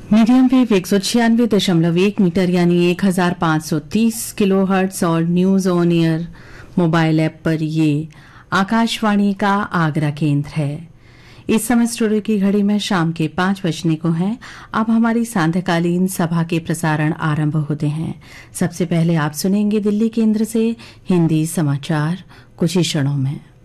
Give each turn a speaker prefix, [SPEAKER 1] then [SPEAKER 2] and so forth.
[SPEAKER 1] Medium wave 196.1 metre यानी 1530 kilohertz और news on air mobile app पर ये आकाशवाणी का आगरा केंद्र है। इस समय स्टूडियो की घड़ी में शाम के 5 बजने को है। अब हमारी सांध्यकालीन सभा के प्रसारण आरंभ होते हैं। सबसे पहले आप सुनेंगे दिल्ली केंद्र से हिंदी समाचार कुछ ही क्षणों में।